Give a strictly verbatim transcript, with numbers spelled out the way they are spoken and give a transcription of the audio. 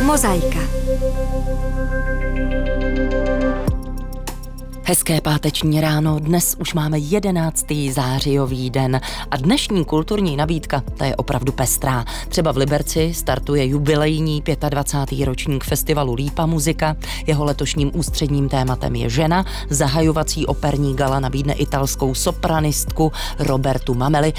Mozaika. Hezké páteční ráno, dnes už máme jedenáctý zářijový den a dnešní kulturní nabídka, ta je opravdu pestrá. Třeba v Liberci startuje jubilejní dvacátý pátý ročník festivalu Lípa muzika, jeho letošním ústředním tématem je žena, zahajovací operní gala nabídne italskou sopranistku Robertu Mameli,